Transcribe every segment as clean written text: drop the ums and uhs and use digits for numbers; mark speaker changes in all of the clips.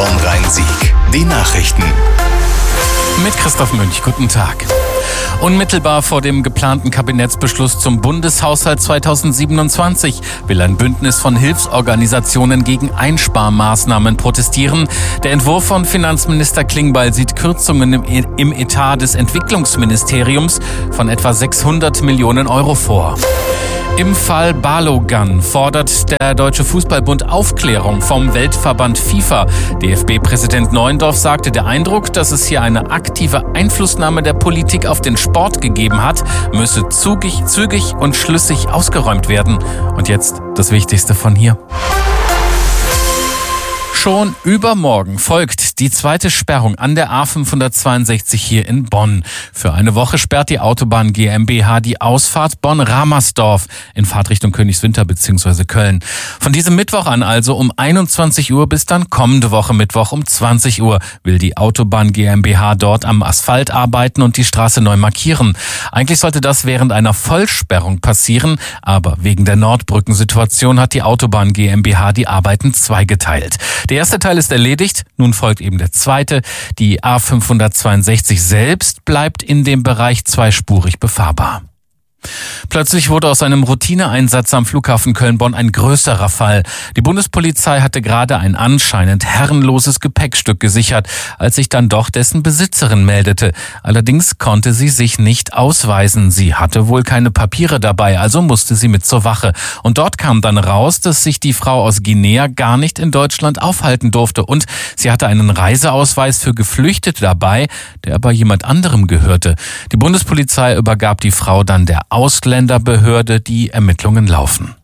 Speaker 1: Bonn-Rhein-Sieg. Die Nachrichten.
Speaker 2: Mit Christoph Münch, guten Tag. Unmittelbar vor dem geplanten Kabinettsbeschluss zum Bundeshaushalt 2027 will ein Bündnis von Hilfsorganisationen gegen Einsparmaßnahmen protestieren. Der Entwurf von Finanzminister Klingbeil sieht Kürzungen im Etat des Entwicklungsministeriums von etwa 600 Millionen Euro vor. Im Fall Balogun fordert der Deutsche Fußballbund Aufklärung vom Weltverband FIFA. DFB-Präsident Neuendorf sagte, der Eindruck, dass es hier eine aktive Einflussnahme der Politik auf den Sport gegeben hat, müsse zügig und schlüssig ausgeräumt werden. Und jetzt das Wichtigste von hier. Schon übermorgen folgt die zweite Sperrung an der A562 hier in Bonn. Für eine Woche sperrt die Autobahn GmbH die Ausfahrt Bonn-Ramersdorf in Fahrtrichtung Königswinter bzw. Köln. Von diesem Mittwoch an also um 21 Uhr bis dann kommende Woche Mittwoch um 20 Uhr will die Autobahn GmbH dort am Asphalt arbeiten und die Straße neu markieren. Eigentlich sollte das während einer Vollsperrung passieren, aber wegen der Nordbrückensituation hat die Autobahn GmbH die Arbeiten zweigeteilt. Der erste Teil ist erledigt, nun folgt eben der zweite. Die A562 selbst bleibt in dem Bereich zweispurig befahrbar. Plötzlich wurde aus einem Routineeinsatz am Flughafen Köln-Bonn ein größerer Fall. Die Bundespolizei hatte gerade ein anscheinend herrenloses Gepäckstück gesichert, als sich dann doch dessen Besitzerin meldete. Allerdings konnte sie sich nicht ausweisen. Sie hatte wohl keine Papiere dabei, also musste sie mit zur Wache. Und dort kam dann raus, dass sich die Frau aus Guinea gar nicht in Deutschland aufhalten durfte. Und sie hatte einen Reiseausweis für Geflüchtete dabei, der aber jemand anderem gehörte. Die Bundespolizei übergab die Frau dann der Ausländerbehörde, die Ermittlungen laufen.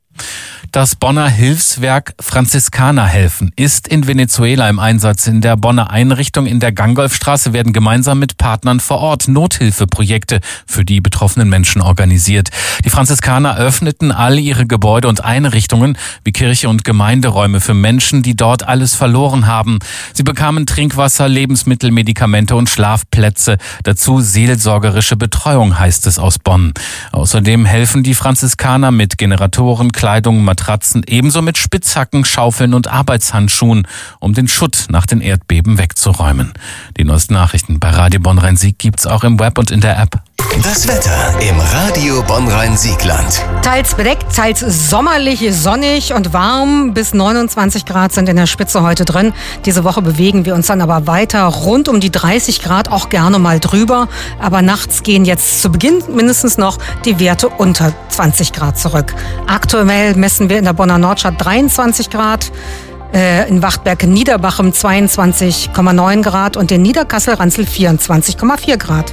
Speaker 2: Das Bonner Hilfswerk Franziskanerhelfen ist in Venezuela im Einsatz. In der Bonner Einrichtung in der Gangolfstraße werden gemeinsam mit Partnern vor Ort Nothilfeprojekte für die betroffenen Menschen organisiert. Die Franziskaner öffneten all ihre Gebäude und Einrichtungen wie Kirche und Gemeinderäume für Menschen, die dort alles verloren haben. Sie bekamen Trinkwasser, Lebensmittel, Medikamente und Schlafplätze. Dazu seelsorgerische Betreuung, heißt es aus Bonn. Außerdem helfen die Franziskaner mit Generatoren, Kleidung, Matratzen, ebenso mit Spitzhacken, Schaufeln und Arbeitshandschuhen, um den Schutt nach den Erdbeben wegzuräumen. Die neuesten Nachrichten bei Radio Bonn-Rhein-Sieg gibt's auch im Web und in der App.
Speaker 1: Das Wetter im Radio Bonn-Rhein-Siegland.
Speaker 3: Teils bedeckt, teils sommerlich, sonnig und warm. Bis 29 Grad sind in der Spitze heute drin. Diese Woche bewegen wir uns dann aber weiter rund um die 30 Grad, auch gerne mal drüber. Aber nachts gehen jetzt zu Beginn mindestens noch die Werte unter 20 Grad zurück. Aktuell messen wir in der Bonner Nordstadt 23 Grad. In Wachtberg-Niederbachem 22,9 Grad und in Niederkassel-Ranzel 24,4 Grad.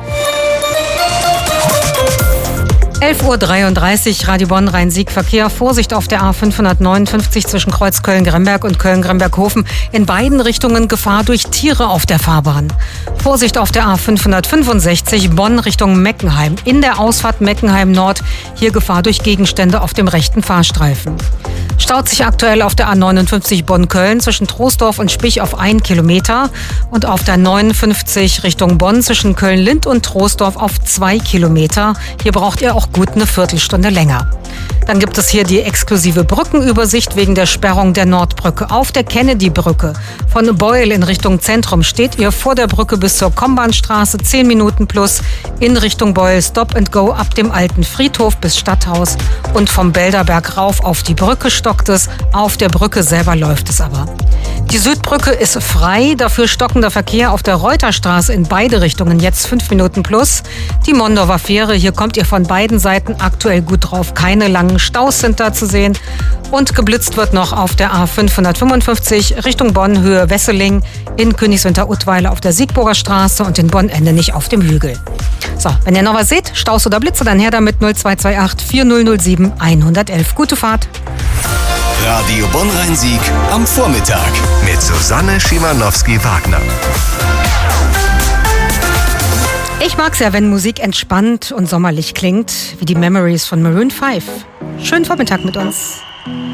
Speaker 3: 11.33 Uhr, Radio Bonn-Rhein-Sieg Verkehr. Vorsicht auf der A559 zwischen Kreuz Köln-Gremberg und Köln-Gremberg-Hofen. In beiden Richtungen Gefahr durch Tiere auf der Fahrbahn. Vorsicht auf der A565 Bonn Richtung Meckenheim. In der Ausfahrt Meckenheim Nord. Hier Gefahr durch Gegenstände auf dem rechten Fahrstreifen. Staut sich aktuell auf der A59 Bonn-Köln zwischen Troisdorf und Spich auf 1 Kilometer und auf der 59 Richtung Bonn zwischen Köln-Lind und Troisdorf auf 2 Kilometer. Hier braucht ihr auch gut eine Viertelstunde länger. Dann gibt es hier die exklusive Brückenübersicht wegen der Sperrung der Nordbrücke. Auf der Kennedy-Brücke von Beul in Richtung Zentrum steht ihr vor der Brücke bis zur Kombahnstraße 10 Minuten plus. In Richtung Beul Stop and Go ab dem alten Friedhof bis Stadthaus. Und vom Belderberg rauf auf die Brücke stockt es. Auf der Brücke selber läuft es aber. Die Südbrücke ist frei, dafür stockender Verkehr auf der Reuterstraße in beide Richtungen, jetzt 5 Minuten plus. Die Mondorfer Fähre, hier kommt ihr von beiden Seiten aktuell gut drauf. Keine langen Staus sind da zu sehen. Und geblitzt wird noch auf der A555 Richtung Bonn, Höhe Wesseling, in Königswinter-Utweiler auf der Siegburger Straße und in Bonn-Ende nicht auf dem Hügel. So, wenn ihr noch was seht, Staus oder Blitze, dann her damit 0228 4007 111. Gute Fahrt.
Speaker 1: Radio Bonn-Rhein-Sieg am Vormittag mit Susanne Schimanowski-Wagner.
Speaker 3: Ich mag's ja, wenn Musik entspannt und sommerlich klingt, wie die Memories von Maroon 5. Schönen Vormittag mit uns.